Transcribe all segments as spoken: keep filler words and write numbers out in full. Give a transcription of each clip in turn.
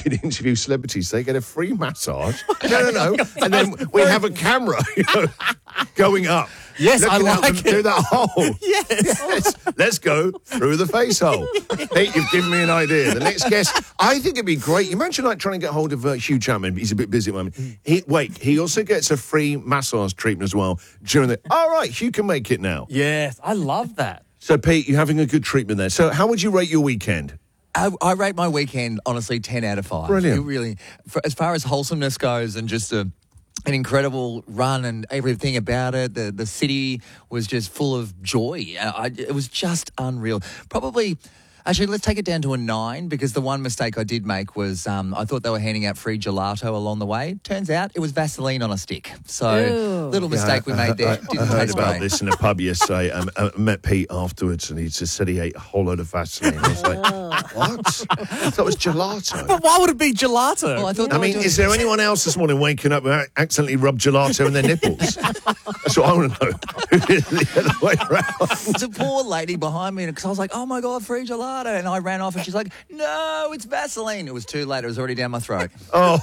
could interview celebrities. They get a free massage. No, no, no. And then we have a camera, you know, going up. Yes, I like them it. through that hole. Yes. yes. Let's go through the face hole. Pete, you've given me an idea. The next guest, I think it'd be great. You imagine like trying to get hold of uh, Hugh Jackman. He's a bit busy at the moment. He, wait, he also gets a free massage treatment as well during the... All right, Hugh can make it now. Yes, I love that. So, Pete, you're having a good treatment there. So how would you rate your weekend? I, I rate my weekend, honestly, ten out of five. Brilliant. It really, for, as far as wholesomeness goes and just a... an incredible run and everything about it. The the city was just full of joy. I, it was just unreal. Probably, actually, let's take it down to a nine because the one mistake I did make was um, I thought they were handing out free gelato along the way. Turns out it was Vaseline on a stick. So, Ooh. little mistake Yeah, we I, made there. I, Didn't I heard taste about great. this in a pub yesterday. Um, I met Pete afterwards and he just said he ate a whole load of Vaseline. I was like, what? I thought it was gelato. But why would it be gelato? Well, I thought I they were mean, doing- is there anyone else this morning waking up and accidentally rubbed gelato in their nipples? That's what I want to know. The other way around. There's a poor lady behind me because I was like, oh my God, free gelato. And I ran off and she's like, no, it's Vaseline. It was too late. It was already down my throat. Oh.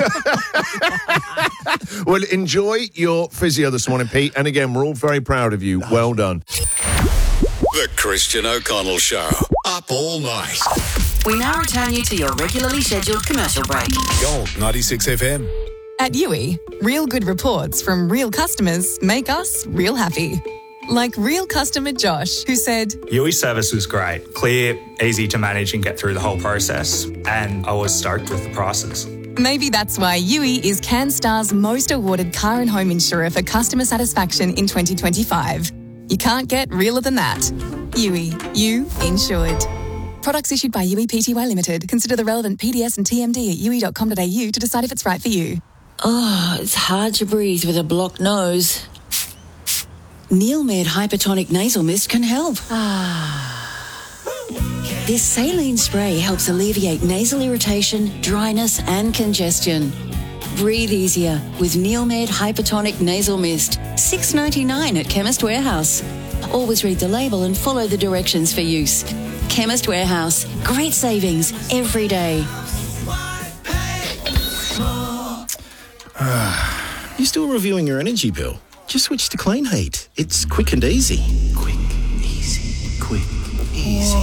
Well, enjoy your physio this morning, Pete. And again, we're all very proud of you. Well done. The Christian O'Connell Show. Up all night. We now return you to your regularly scheduled commercial break. Gold ninety-six F M. At Yui, real good reports from real customers make us real happy. Like real customer Josh, who said, Yui service was great, clear, easy to manage and get through the whole process, and I was stoked with the prices. maybe that's why Yui is CanStar's most awarded car and home insurer for customer satisfaction in twenty twenty-five. You can't get realer than that. Yui, you insured. Products issued by Yui Pty Limited. Consider the relevant P D S and T M D at yui dot com dot a u to decide if it's right for you. Oh, it's hard to breathe with a blocked nose. Neilmed Hypertonic Nasal Mist can help. This saline spray helps alleviate nasal irritation, dryness and congestion. Breathe easier with Neilmed Hypertonic Nasal Mist. six dollars and ninety-nine cents at Chemist Warehouse. Always read the label and follow the directions for use. Chemist Warehouse. Great savings every day. You still reviewing your energy bill? Just switch to Clean Heat. It's quick and easy. Quick, easy, quick, easy.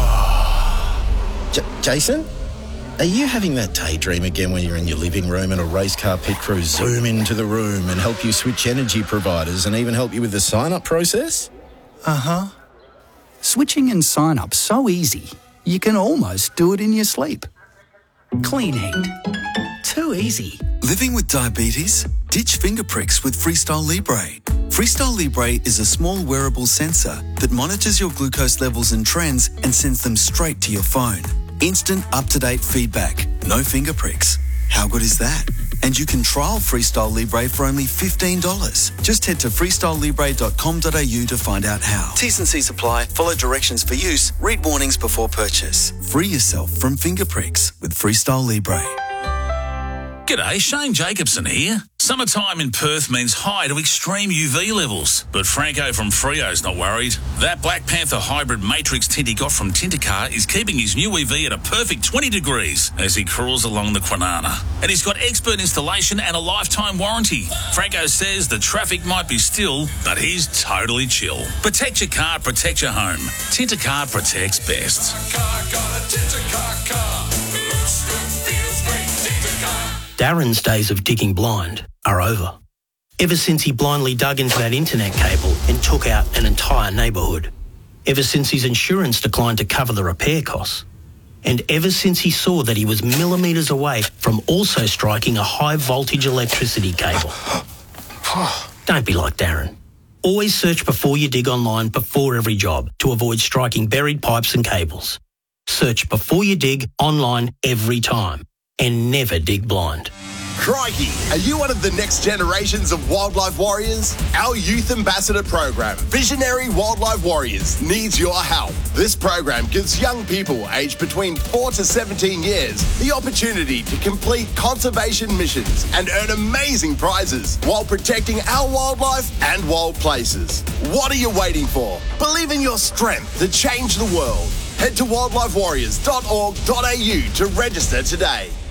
J- Jason? Are you having that daydream again when you're in your living room and a race car pit crew zoom into the room and help you switch energy providers and even help you with the sign-up process? Uh-huh. Switching and sign-up so easy, you can almost do it in your sleep. Clean Heat. Too easy. Living with diabetes? Ditch finger pricks with Freestyle Libre. Freestyle Libre is a small wearable sensor that monitors your glucose levels and trends and sends them straight to your phone. Instant, up-to-date feedback. No finger pricks. How good is that? And you can trial Freestyle Libre for only fifteen dollars. Just head to freestyle libre dot com dot a u to find out how. T's and C's apply. Follow directions for use. Read warnings before purchase. Free yourself from finger pricks with Freestyle Libre. G'day, Shane Jacobson here. Summertime in Perth means high to extreme U V levels, but Franco from Freo's not worried. That Black Panther hybrid matrix tint he got from Tintercar is keeping his new E V at a perfect twenty degrees as he crawls along the Kwinana. And he's got expert installation and a lifetime warranty. Franco says the traffic might be still, but he's totally chill. Protect your car, protect your home. Tintercar protects best. Darren's days of digging blind are over. Ever since he blindly dug into that internet cable and took out an entire neighbourhood. Ever since his insurance declined to cover the repair costs. And ever since he saw that he was millimetres away from also striking a high voltage electricity cable. Don't be like Darren. Always search before you dig online before every job to avoid striking buried pipes and cables. Search before you dig online every time. And never dig blind. Crikey, are you one of the next generations of wildlife warriors? Our youth ambassador program, Visionary Wildlife Warriors, needs your help. This program gives young people aged between four to seventeen years the opportunity to complete conservation missions and earn amazing prizes while protecting our wildlife and wild places. What are you waiting for? Believe in your strength to change the world. Head to wildlife warriors dot org dot a u to register today.